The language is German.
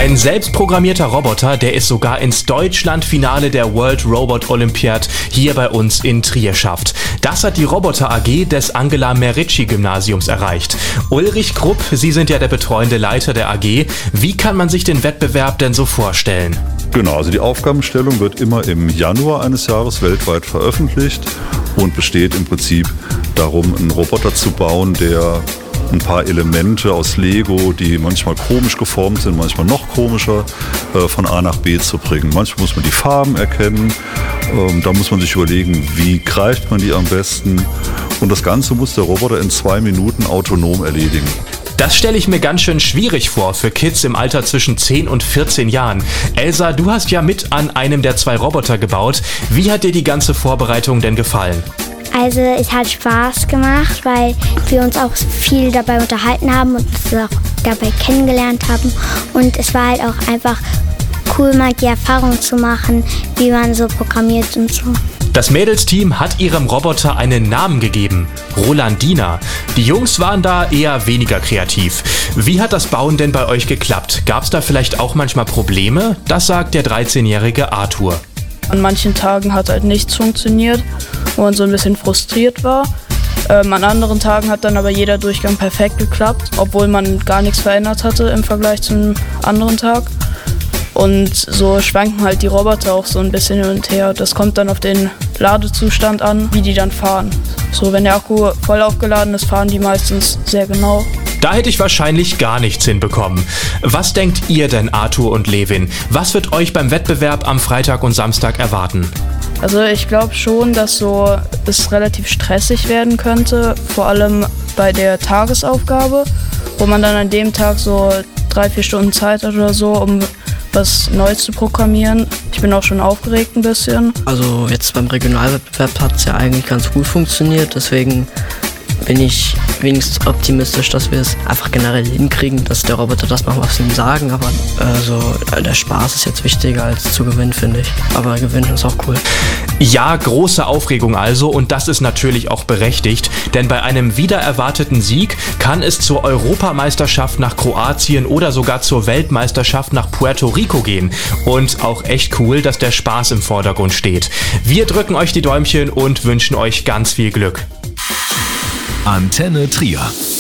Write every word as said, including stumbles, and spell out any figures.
Ein selbstprogrammierter Roboter, der es sogar ins Deutschlandfinale der World Robot Olympiad hier bei uns in Trier schafft. Das hat die Roboter A G des Angela Merici Gymnasiums erreicht. Ulrich Krupp, Sie sind ja der betreuende Leiter der A G. Wie kann man sich den Wettbewerb denn so vorstellen? Genau, also die Aufgabenstellung wird immer im Januar eines Jahres weltweit veröffentlicht und besteht im Prinzip darum, einen Roboter zu bauen, der ein paar Elemente aus Lego, die manchmal komisch geformt sind, manchmal noch komischer, äh, von A nach B zu bringen. Manchmal muss man die Farben erkennen, ähm, da muss man sich überlegen, wie greift man die am besten. Und das Ganze muss der Roboter in zwei Minuten autonom erledigen. Das stelle ich mir ganz schön schwierig vor für Kids im Alter zwischen zehn und vierzehn Jahren. Elsa, du hast ja mit an einem der zwei Roboter gebaut. Wie hat dir die ganze Vorbereitung denn gefallen? Also es hat Spaß gemacht, weil wir uns auch viel dabei unterhalten haben und uns auch dabei kennengelernt haben. Und es war halt auch einfach cool, mal die Erfahrung zu machen, wie man so programmiert und so. Das Mädelsteam hat ihrem Roboter einen Namen gegeben, Rolandina. Die Jungs waren da eher weniger kreativ. Wie hat das Bauen denn bei euch geklappt? Gab es da vielleicht auch manchmal Probleme? Das sagt der dreizehnjährige Arthur. An manchen Tagen hat halt nichts funktioniert, wo man so ein bisschen frustriert war. Ähm, an anderen Tagen hat dann aber jeder Durchgang perfekt geklappt, obwohl man gar nichts verändert hatte im Vergleich zum anderen Tag. Und so schwanken halt die Roboter auch so ein bisschen hin und her. Das kommt dann auf den Ladezustand an, wie die dann fahren. So, wenn der Akku voll aufgeladen ist, fahren die meistens sehr genau. Da hätte ich wahrscheinlich gar nichts hinbekommen. Was denkt ihr denn, Arthur und Levin? Was wird euch beim Wettbewerb am Freitag und Samstag erwarten? Also ich glaube schon, dass so es relativ stressig werden könnte, vor allem bei der Tagesaufgabe, wo man dann an dem Tag so drei, vier Stunden Zeit hat oder so, um was Neues zu programmieren. Ich bin auch schon aufgeregt ein bisschen. Also jetzt beim Regionalwettbewerb hat es ja eigentlich ganz gut funktioniert, deswegen bin ich wenigstens optimistisch, dass wir es einfach generell hinkriegen, dass der Roboter das macht, was wir ihm sagen. Aber also, der Spaß ist jetzt wichtiger als zu gewinnen, finde ich. Aber gewinnen ist auch cool. Ja, große Aufregung also, und das ist natürlich auch berechtigt, denn bei einem wieder erwarteten Sieg kann es zur Europameisterschaft nach Kroatien oder sogar zur Weltmeisterschaft nach Puerto Rico gehen. Und auch echt cool, dass der Spaß im Vordergrund steht. Wir drücken euch die Däumchen und wünschen euch ganz viel Glück. Antenne Trier.